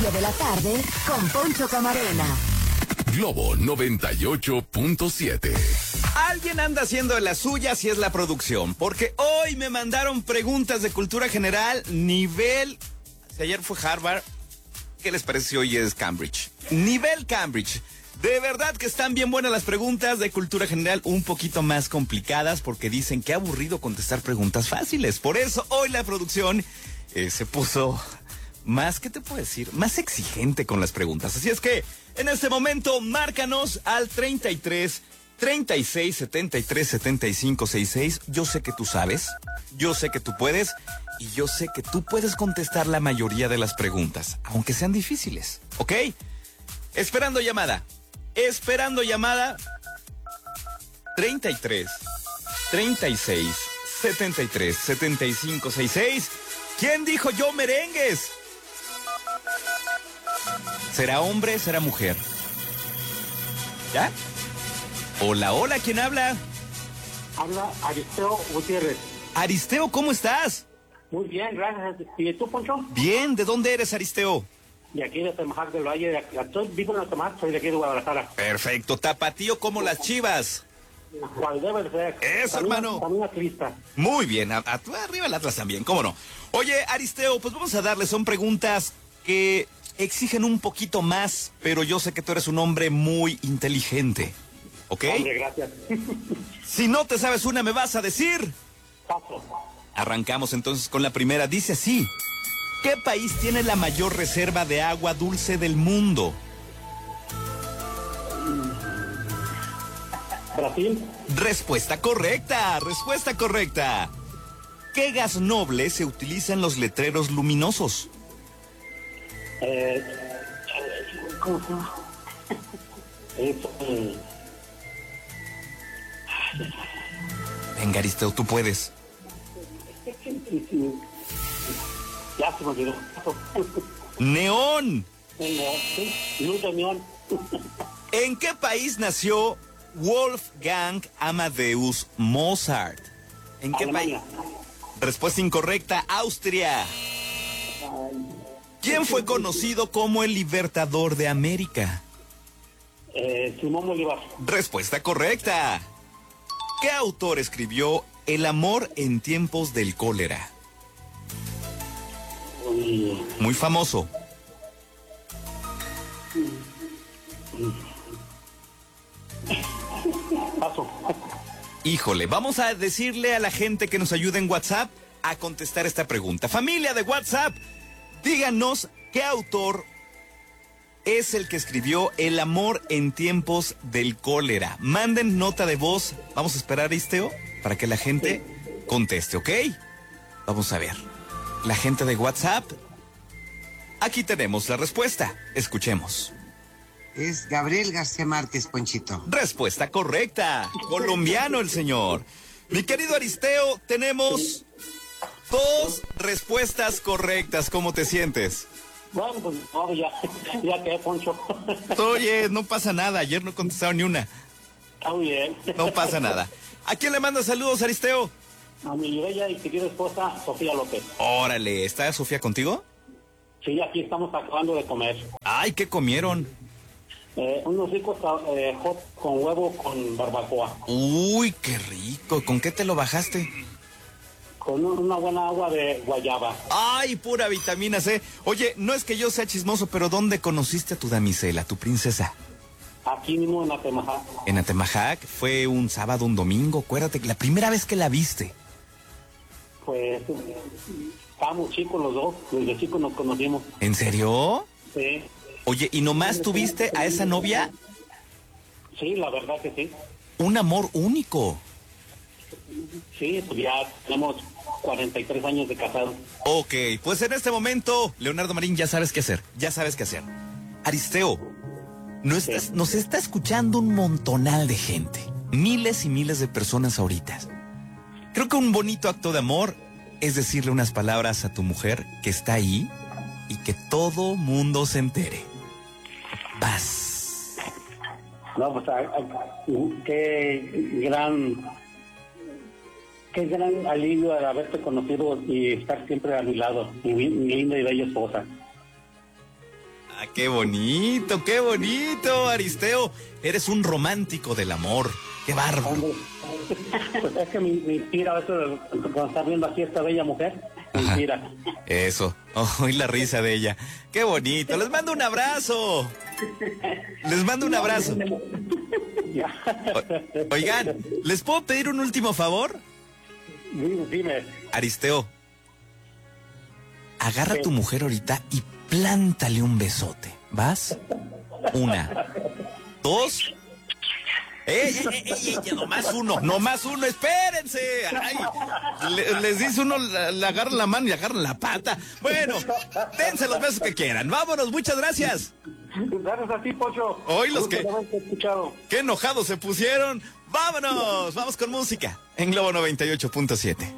medio de la tarde con Poncho Camarena. Globo 98.7. Alguien anda haciendo de las suyas y es la producción, porque hoy me mandaron preguntas de cultura general nivel... Si ayer fue Harvard, ¿qué les parece si hoy es Cambridge? Nivel Cambridge. De verdad que están bien buenas las preguntas de cultura general, un poquito más complicadas porque dicen que aburrido contestar preguntas fáciles. Por eso hoy la producción se puso más, ¿qué te puedo decir? Más exigente con las preguntas. Así es que en este momento márcanos al 33 36 73 75 66. Yo sé que tú sabes, yo sé que tú puedes y yo sé que tú puedes contestar la mayoría de las preguntas, aunque sean difíciles, ¿ok? Esperando llamada 33 36 73 75 66. ¿Quién dijo yo merengues? ¿Será hombre, será mujer? ¿Ya? Hola, hola, ¿quién habla? Habla Aristeo Gutiérrez. Aristeo, ¿cómo estás? Muy bien, gracias. ¿Y tú, Poncho? Bien, ¿de dónde eres, Aristeo? De aquí de Atemajac del Valle. Vivo en Atemajac, soy de aquí de Guadalajara. Perfecto, tapatío como las Chivas. ¿Cuál debe de ser? Eso, También, hermano. También atlista. Muy bien, arriba el Atlas también, ¿cómo no? Oye, Aristeo, pues vamos a darle, son preguntas que exigen un poquito más, pero yo sé que tú eres un hombre muy inteligente, ¿ok? Hombre, gracias. Si no te sabes una, me vas a decir. Paso. Arrancamos entonces con la primera, dice así. ¿Qué país tiene la mayor reserva de agua dulce del mundo? Brasil. Respuesta correcta, respuesta correcta. ¿Qué gas noble se utiliza en los letreros luminosos? ¿Cómo se llama? Venga, Aristeo, tú puedes. Ya se me olvidó. ¡Neón! Sí, luz de neón. ¿En qué país nació Wolfgang Amadeus Mozart? ¿En qué Alemania. país? Respuesta incorrecta, Austria. ¿Quién fue conocido como el Libertador de América? Simón Bolívar. Respuesta correcta. ¿Qué autor escribió El amor en tiempos del cólera? Muy famoso. Paso. Híjole, vamos a decirle a la gente que nos ayude en WhatsApp a contestar esta pregunta. Familia de WhatsApp, díganos qué autor es el que escribió El amor en tiempos del cólera. Manden nota de voz. Vamos a esperar, Aristeo, para que la gente conteste, ¿ok? Vamos a ver. La gente de WhatsApp. Aquí tenemos la respuesta. Escuchemos. Es Gabriel García Márquez, Ponchito. Respuesta correcta. Colombiano el señor. Mi querido Aristeo, tenemos 2 respuestas correctas. ¿Cómo te sientes? Bueno, pues no, ya quedé, Poncho. Oye, no pasa nada. Ayer no contestaron ni una. Está muy bien. No pasa nada. ¿A quién le manda saludos, Aristeo? A mi bella y querida esposa, Sofía López. Órale, ¿está Sofía contigo? Sí, aquí estamos acabando de comer. Ay, ¿qué comieron? Unos ricos hot con huevo con barbacoa. Uy, qué rico. ¿Con qué te lo bajaste? Con una buena agua de guayaba. Ay, pura vitamina C. Oye, no es que yo sea chismoso, pero ¿dónde conociste a tu damisela, tu princesa? Aquí mismo en Atemajac. En Atemajac, fue un sábado, un domingo, acuérdate, la primera vez que la viste. Pues estábamos chicos los dos, desde chicos nos conocimos. ¿En serio? Sí. Oye, ¿y nomás tuviste a esa novia? Sí, la verdad que sí. Un amor único. Sí, pues ya tenemos 43 años de casados. Ok, pues en este momento, Leonardo Marín, ya sabes qué hacer, ya sabes qué hacer. Aristeo, nos está escuchando un montonal de gente, miles y miles de personas ahorita. Creo que un bonito acto de amor es decirle unas palabras a tu mujer que está ahí y que todo mundo se entere. Vas. No, pues qué gran alivio de haberte conocido y estar siempre a mi lado, mi linda y bella esposa. qué bonito, Aristeo. Eres un romántico del amor. Qué bárbaro. Hombre, pues es que me inspira eso de cuando estás viendo aquí esta bella mujer. Me inspira. Eso. Oh, y la risa de ella. Qué bonito. Les mando un abrazo. Ya. Oigan, ¿les puedo pedir un último favor? Dime. Aristeo, agarra a tu mujer ahorita y plántale un besote. ¿Vas? 1, 2. Nomás uno, espérense. Ay, les dice uno, le agarran la mano y agarran la pata. Bueno, dense los besos que quieran. Vámonos, muchas gracias. Gracias a ti, Pocho. Hoy los que... escuchado. Qué enojados se pusieron. Vámonos, vamos con música en Globo 98.7.